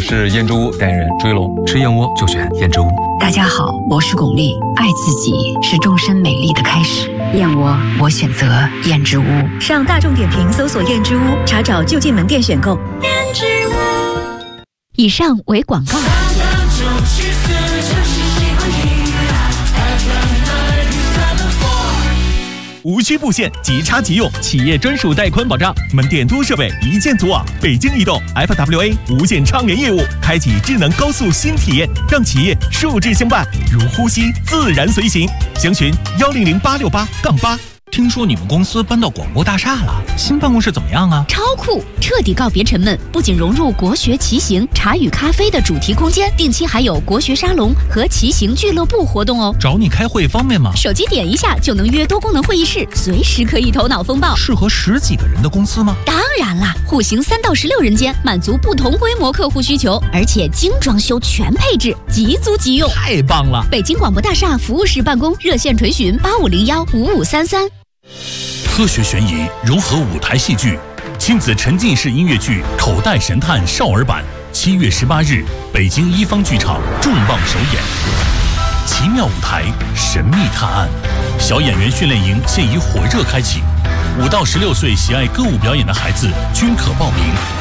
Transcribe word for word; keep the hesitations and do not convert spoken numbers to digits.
是燕之屋代言人追龙， 吃燕窝就选燕之屋。 大家好，我是巩俐，爱自己是终身美丽的开始。燕窝，我选择燕之屋。 上大众点评搜索燕之屋，查找就近门店选购。燕之屋。 以上为广告。 无需布线，即插即用，企业专属带宽保障，门店多设备，一键组网。北京移动 F W A 无线畅联业务，开启智能高速新体验，让企业数字相伴，如呼吸，自然随行。详询幺零零八六八杠八。 听说你们公司搬到广播大厦了，新办公室怎么样啊？ 超酷，彻底告别沉闷，不仅融入国学骑行、茶与咖啡的主题空间，定期还有国学沙龙和骑行俱乐部活动哦。 找你开会方便吗？ 手机点一下就能约多功能会议室，随时可以头脑风暴。 适合十几个人的公司吗？ 当然啦，户型三到十六人间，满足不同规模客户需求，而且精装修全配置，即租即用， 太棒了！ 北京广播大厦服务室办公，热线垂询八五零幺五五三三。 科学悬疑融合舞台戏剧，亲子沉浸式音乐剧《口袋神探》少儿版，七月十八日，北京一方剧场重磅首演。奇妙舞台，神秘探案，小演员训练营现已火热开启，五到十六岁喜爱歌舞表演的孩子均可报名。